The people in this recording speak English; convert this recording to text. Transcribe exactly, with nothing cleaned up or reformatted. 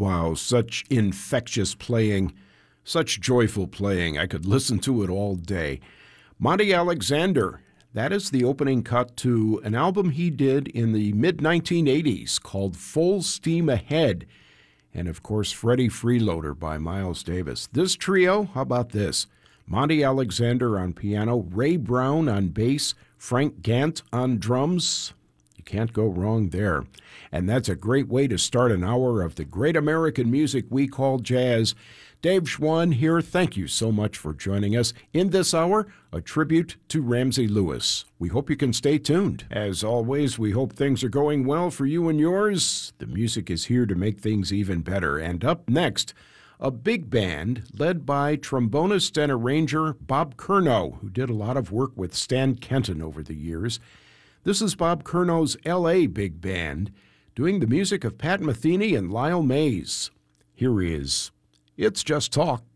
Wow, such infectious playing, such joyful playing. I could listen to it all day. Monty Alexander, that is the opening cut to an album he did in the mid nineteen eighties called Full Steam Ahead. And of course, Freddie Freeloader by Miles Davis. This trio, how about this? Monty Alexander on piano, Ray Brown on bass, Frank Gant on drums. You can't go wrong there. And that's a great way to start an hour of the great American music we call jazz. Dave Schwann here. Thank you so much for joining us in this hour, a tribute to Ramsey Lewis. We hope you can stay tuned. As always, we hope things are going well for you and yours. The music is here to make things even better. And up next, a big band led by trombonist and arranger Bob Curnow, who did a lot of work with Stan Kenton over the years. This is Bob Curnow's L A Big Band, doing the music of Pat Metheny and Lyle Mays. Here is It's Just Talk.